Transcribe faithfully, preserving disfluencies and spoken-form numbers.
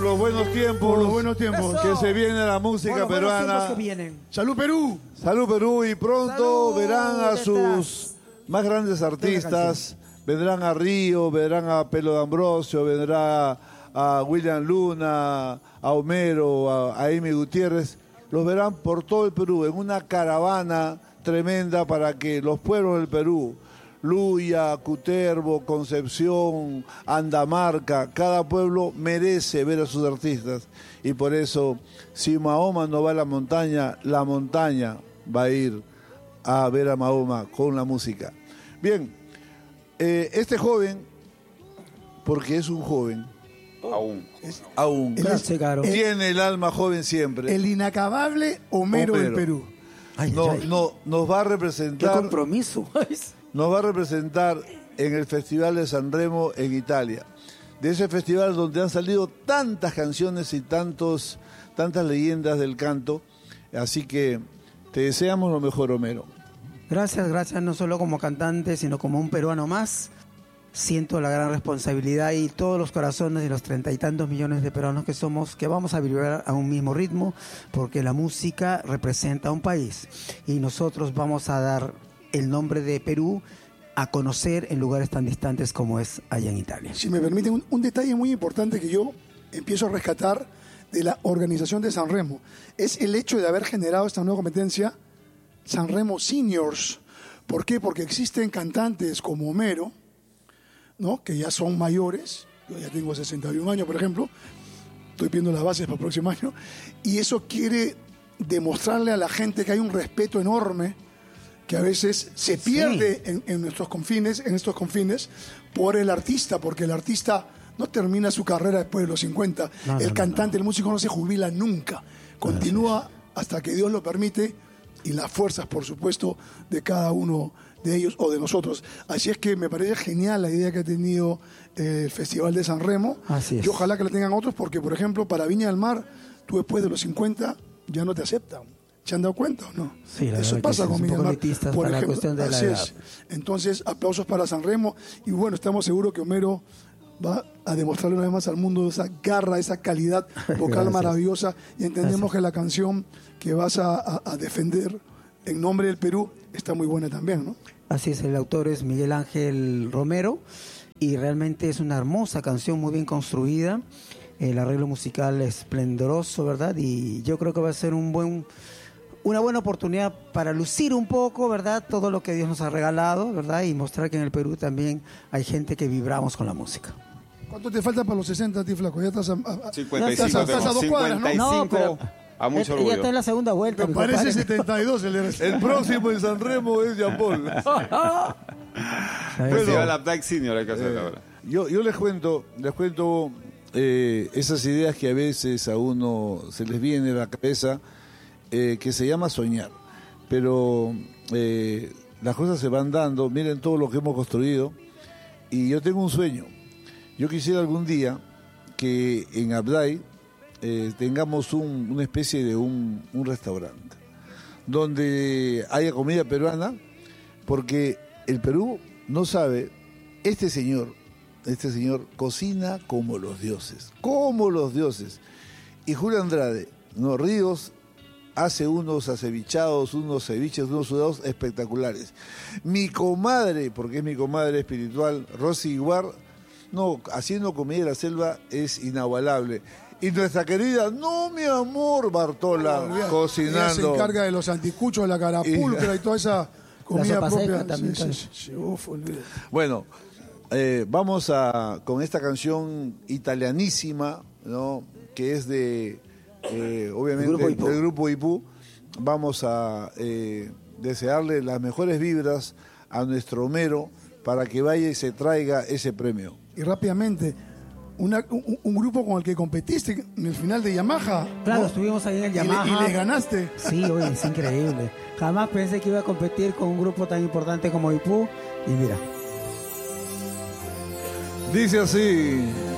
Los buenos tiempos, por los buenos tiempos. Que se viene la música por los peruana. que vienen. ¡Salud, Perú! Salud, Perú. Y pronto Salud, verán a detrás. sus más grandes artistas. Vendrán a Río, vendrán a Pelo de Ambrosio, vendrá a William Luna, a Homero, a, a Amy Gutiérrez. Los verán por todo el Perú en una caravana tremenda para que los pueblos del Perú, Luya, Cutervo, Concepción, Andamarca, cada pueblo merece ver a sus artistas. Y por eso, si Mahoma no va a la montaña, la montaña va a ir a ver a Mahoma con la música. Bien, eh, este joven, porque es un joven, Aún. es, aún Gracias, Caro. tiene el alma joven siempre. El inacabable Homero, Homero. del Perú. Ay, No, ay, no, nos va a qué representar. compromiso. Nos va a representar en el Festival de San Remo en Italia. De ese festival donde han salido tantas canciones y tantos, tantas leyendas del canto. Así que te deseamos lo mejor, Homero. Gracias, gracias, no solo como cantante, sino como un peruano más. Siento la gran responsabilidad y todos los corazones de los treinta y tantos millones de peruanos que somos, que vamos a vibrar a un mismo ritmo, porque la música representa a un país. Y nosotros vamos a dar el nombre de Perú a conocer en lugares tan distantes como es allá en Italia. Si me permiten, un, un detalle muy importante que yo empiezo a rescatar de la organización de San Remo es el hecho de haber generado esta nueva competencia San Remo Seniors. ¿Por qué? Porque existen cantantes como Homero, ¿no?, que ya son mayores. Yo ya tengo sesenta y un años, por ejemplo. Estoy viendo las bases para el próximo año. Y eso quiere demostrarle a la gente que hay un respeto enorme que a veces se pierde sí. en, en nuestros confines, en estos confines, por el artista, porque el artista no termina su carrera después de los cincuenta. No, el no, cantante, no, no. el músico no se jubila nunca. Continúa hasta que Dios lo permite, y las fuerzas, por supuesto, de cada uno de ellos o de nosotros. Así es que me parece genial la idea que ha tenido eh, el Festival de San Remo. Así es. Y ojalá que la tengan otros, porque, por ejemplo, para Viña del Mar, tú después de los cincuenta ya no te aceptan. ¿Se han dado cuenta o no? Sí, la Eso pasa con Viña del Mar, por la ejemplo. Cuestión de la Así edad. es. Entonces, aplausos para San Remo. Y bueno, estamos seguros que Homero va a demostrarle una vez más al mundo esa garra, esa calidad vocal maravillosa. Y entendemos Gracias. que la canción que vas a, a, a defender en nombre del Perú está muy buena también, ¿no? Así es, el autor es Miguel Ángel Romero y realmente es una hermosa canción, muy bien construida, el arreglo musical esplendoroso, ¿verdad? Y yo creo que va a ser un buen, una buena oportunidad para lucir un poco, ¿verdad? Todo lo que Dios nos ha regalado, ¿verdad? Y mostrar que en el Perú también hay gente que vibramos con la música. ¿Cuánto te falta para los sesenta a ti, flaco? Ya estás a, a, cincuenta y cinco, estás a, estás a dos cuadras, ¿no? No, pero a mucho orgullo. Ya está en la segunda vuelta. Me parece compadre. setenta y dos el, el próximo en San Remo es Jean Paul. Festival la Black Senior hay que hacer eh, ahora. Yo, yo les cuento, les cuento eh, esas ideas que a veces a uno se les viene a la cabeza, eh, que se llama soñar. Pero eh, las cosas se van dando, miren todo lo que hemos construido, y yo tengo un sueño. Yo quisiera algún día que en Abday eh, tengamos un, una especie de un, un restaurante donde haya comida peruana, porque el Perú no sabe, este señor, este señor cocina como los dioses, como los dioses. Y Julio Andrade, no, Ríos, hace unos acevichados, unos ceviches, unos sudados espectaculares. Mi comadre, porque es mi comadre espiritual, Rosy Iguar, no, haciendo comida de la selva es inagualable. Y nuestra querida, no mi amor, Bartola, no, cocinando. Ella se encarga de los anticuchos, de la carapulcra y, y toda esa comida propia. Sí, sí, sí, sí. Uf, bueno, eh, vamos a con esta canción italianísima, ¿no?, que es de, eh, obviamente, el grupo, del grupo Ipú. Vamos a eh, desearle las mejores vibras a nuestro Homero para que vaya y se traiga ese premio. Y rápidamente, Una, un, un grupo con el que competiste en el final de Yamaha. Claro, ¿no? Estuvimos ahí en el Yamaha. Y le, y le ganaste. Sí, oye, es increíble. Jamás pensé que iba a competir con un grupo tan importante como Ipú. Y mira. Dice así.